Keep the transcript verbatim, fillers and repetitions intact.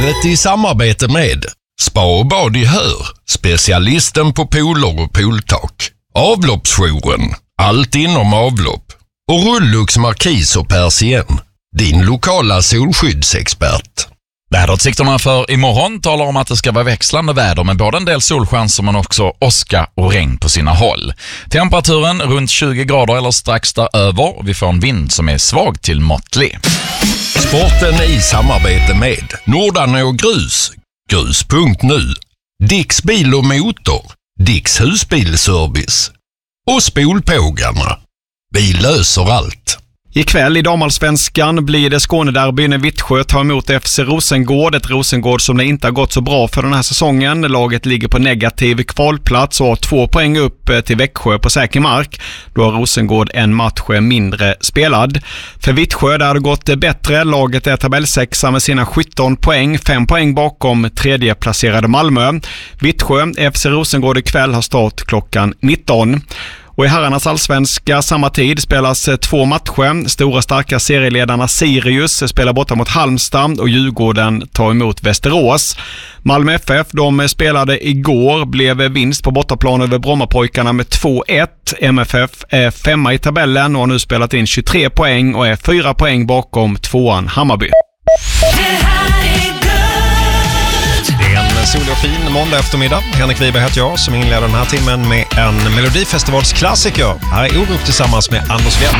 Sportsamhället i samarbete med Spa och bad i Hör, specialisten på pooler och pooltak. Avloppsjouren, allt inom avlopp. Och Rullux Markis och Persien, din lokala solskyddsexpert. Väderutsikterna för imorgon talar om att det ska vara växlande väder med både en del solchanser men också åska och regn på sina håll. Temperaturen runt tjugo grader eller strax däröver och vi får en vind som är svag till måttlig. Sporten i samarbete med Nordanå och Grus, grus punkt nu, Dicks bil och motor, Dicks husbilservice och Spolpågarna. Vi löser allt. Ikväll i damallsvenskan blir det Skånederby när Vittsjö tar emot F C Rosengård. Ett Rosengård som det inte har gått så bra för den här säsongen. Laget ligger på negativ kvalplats och har två poäng upp till Växjö på säker mark. Då har Rosengård en match mindre spelad. För Vittsjö där har det gått bättre. Laget är tabellsexa med sina sjutton poäng. fem poäng bakom tredje placerade Malmö. Vittsjö, F C Rosengård ikväll har start klockan nitton. Och i herrarnas allsvenska samma tid spelas två matcher. Stora starka serieledarna Sirius spelar borta mot Halmstad och Djurgården tar emot Västerås. Malmö F F, de spelade igår, blev vinst på bortaplan över Brommapojkarna med två ett. M F F är femma i tabellen och har nu spelat in tjugotre poäng och är fyra poäng bakom tvåan Hammarby. Solig och fin måndag eftermiddag. Henrik Wiberg heter jag som inleder den här timmen med en Melodifestivalsklassiker. Här är Orup tillsammans med Anders Fjell.